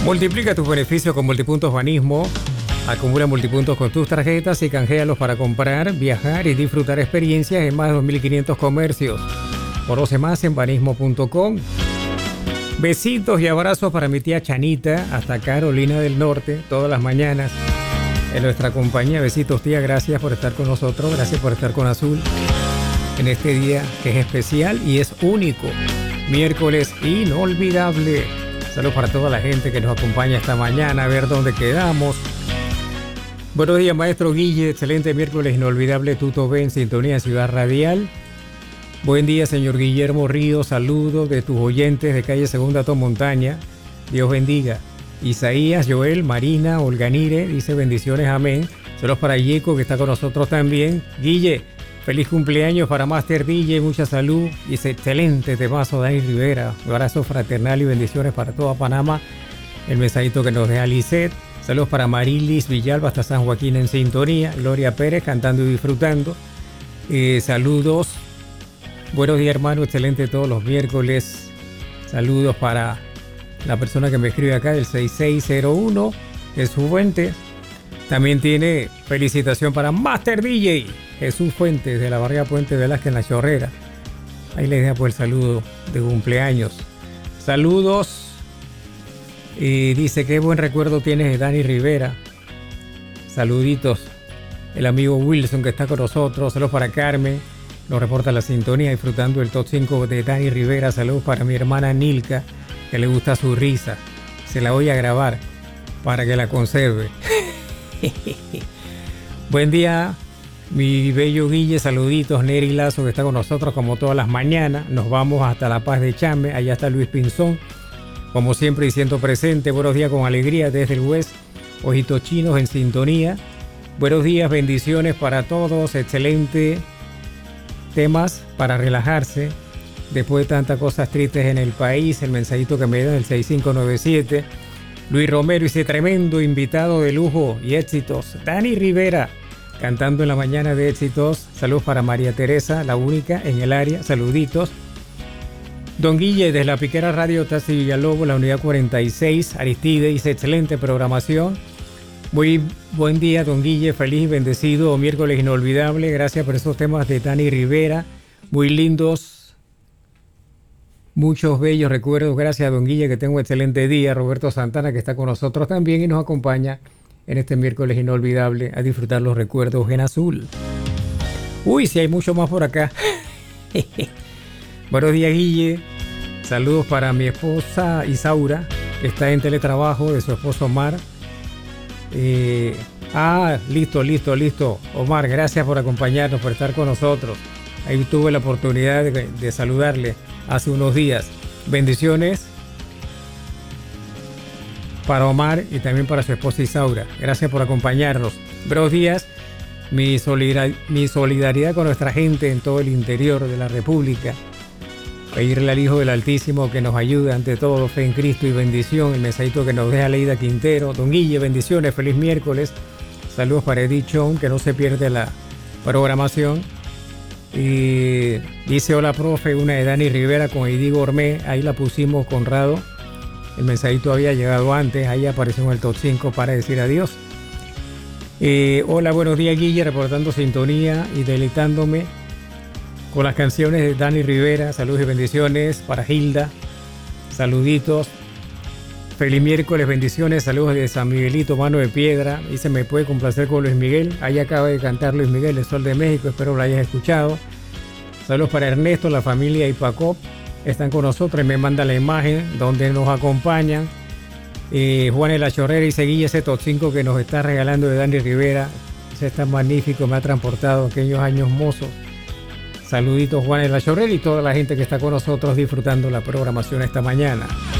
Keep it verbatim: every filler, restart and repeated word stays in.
Multiplica tus beneficios con Multipuntos Banismo. Acumula multipuntos con tus tarjetas y canjealos para comprar, viajar y disfrutar experiencias en más de dos mil quinientos comercios. Conoce más en banismo punto com. Besitos y abrazos para mi tía Chanita hasta Carolina del Norte todas las mañanas en nuestra compañía. Besitos, tía, gracias por estar con nosotros, gracias por estar con Azul en este día que es especial y es único. Miércoles inolvidable. Saludos para toda la gente que nos acompaña esta mañana, a ver dónde quedamos. Buenos días, maestro Guille. Excelente miércoles inolvidable. Tuto B en sintonía en Ciudad Radial. Buen día, señor Guillermo Ríos. Saludos de tus oyentes de calle Segunda Tom Montaña. Dios bendiga. Isaías, Joel, Marina, Olganire, dice bendiciones, amén. Saludos para Yeco, que está con nosotros también. Guille, feliz cumpleaños para Master D J, mucha salud. Dice excelente temazo, Dani Rivera. Un abrazo fraternal y bendiciones para toda Panamá. El mensajito que nos deja Lisset. Saludos para Marilis Villalba hasta San Joaquín en sintonía. Gloria Pérez cantando y disfrutando. Eh, saludos. Buenos días, hermano. Excelente todos los miércoles. Saludos para la persona que me escribe acá del seis seis cero uno. Jesús Fuentes. También tiene felicitación para Master D J. Jesús Fuentes de la barriada Puente Velázquez en La Chorrera. Ahí les dejo el saludo de cumpleaños. Saludos. Y dice, qué buen recuerdo tienes de Dani Rivera. Saluditos. El amigo Wilson que está con nosotros. Saludos para Carmen. Nos reporta la sintonía disfrutando el top cinco de Dani Rivera. Saludos para mi hermana Nilka, que le gusta su risa. Se la voy a grabar para que la conserve. Buen día, mi bello Guille. Saluditos. Neri Lazo que está con nosotros como todas las mañanas. Nos vamos hasta La Paz de Chame. Allá está Luis Pinzón. Como siempre, diciendo presente. Buenos días con alegría desde el West. Ojitos chinos en sintonía. Buenos días, bendiciones para todos. Excelente temas para relajarse. Después de tantas cosas tristes en el país. El mensajito que me da el seis cinco nueve siete. Luis Romero dice, tremendo invitado de lujo y éxitos. Dani Rivera cantando en la mañana de éxitos. Saludos para María Teresa, la única en el área. Saluditos. Don Guille, desde la Piquera Radio Taxi Villalobos, la unidad cuarenta y seis, Aristide, dice excelente programación. Muy buen día, don Guille, feliz y bendecido miércoles inolvidable. Gracias por esos temas de Dani Rivera, muy lindos, muchos bellos recuerdos. Gracias, don Guille, que tenga un excelente día. Roberto Santana, que está con nosotros también y nos acompaña en este miércoles inolvidable a disfrutar los recuerdos en azul. Uy, si hay mucho más por acá. Buenos días, Guille. Saludos para mi esposa Isaura, que está en teletrabajo, de su esposo Omar. Eh, ah, listo, listo, listo. Omar, gracias por acompañarnos, por estar con nosotros. Ahí tuve la oportunidad de, de saludarle hace unos días. Bendiciones para Omar y también para su esposa Isaura. Gracias por acompañarnos. Buenos días. Mi, solidar- mi solidaridad con nuestra gente en todo el interior de la República. Pedirle al Hijo del Altísimo que nos ayude ante todo, fe en Cristo y bendición. El mensajito que nos deja Leida Quintero. Don Guille, bendiciones, feliz miércoles. Saludos para Edith Chong, que no se pierde la programación. Y dice, hola, profe, una de Dani Rivera con Edith Gourmet. Ahí la pusimos, Conrado. El mensajito había llegado antes. Ahí apareció en el top cinco para decir adiós. Eh, hola, buenos días, Guille, reportando sintonía y deleitándome con las canciones de Dani Rivera. Saludos y bendiciones para Hilda. Saluditos. Feliz miércoles, bendiciones. Saludos de San Miguelito, Mano de Piedra. Dice, me puede complacer con Luis Miguel. Ahí acaba de cantar Luis Miguel, El Sol de México. Espero lo hayas escuchado. Saludos para Ernesto, la familia Ipacop. Están con nosotros y me manda la imagen donde nos acompañan. Eh, Juan de la Chorrera dice, Guille, ese top cinco que nos está regalando de Dani Rivera. Ese está magnífico, me ha transportado aquellos años mozos. Saluditos, Juan de la Chorrera y toda la gente que está con nosotros disfrutando la programación esta mañana.